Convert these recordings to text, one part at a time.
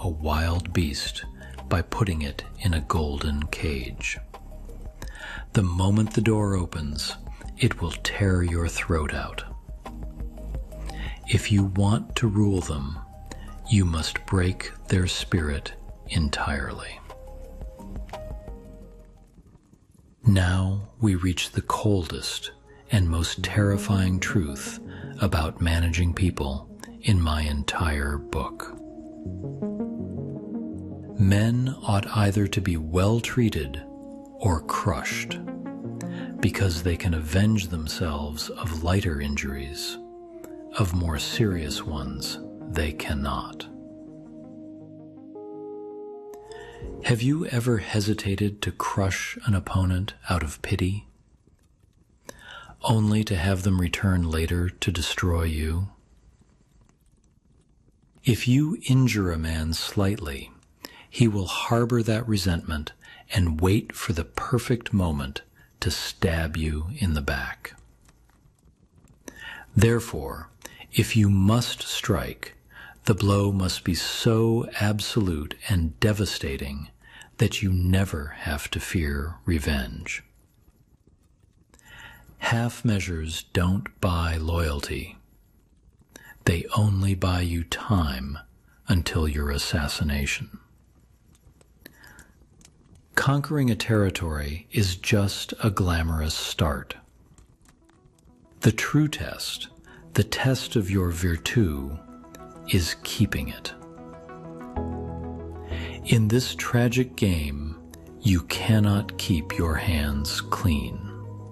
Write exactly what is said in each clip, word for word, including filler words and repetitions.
a wild beast by putting it in a golden cage. The moment the door opens, it will tear your throat out. If you want to rule them, you must break their spirit entirely. Now we reach the coldest and most terrifying truth about managing people in my entire book. Men ought either to be well treated or crushed, because they can avenge themselves of lighter injuries. Of more serious ones, they cannot. Have you ever hesitated to crush an opponent out of pity, only to have them return later to destroy you? If you injure a man slightly, he will harbor that resentment and wait for the perfect moment to stab you in the back. Therefore, if you must strike, the blow must be so absolute and devastating that you never have to fear revenge. Half measures don't buy loyalty. They only buy you time until your assassination. Conquering a territory is just a glamorous start. The true test, the test of your virtu, is keeping it. In this tragic game, you cannot keep your hands clean.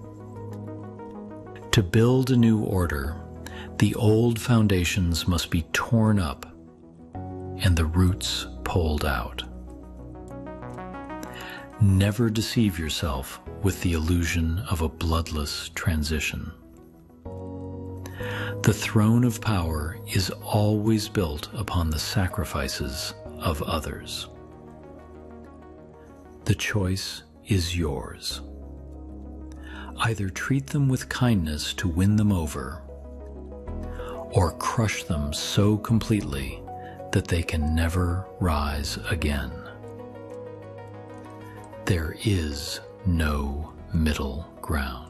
To build a new order, the old foundations must be torn up and the roots pulled out. Never deceive yourself with the illusion of a bloodless transition. The throne of power is always built upon the sacrifices of others. The choice is yours. Either treat them with kindness to win them over, or crush them so completely that they can never rise again. There is no middle ground.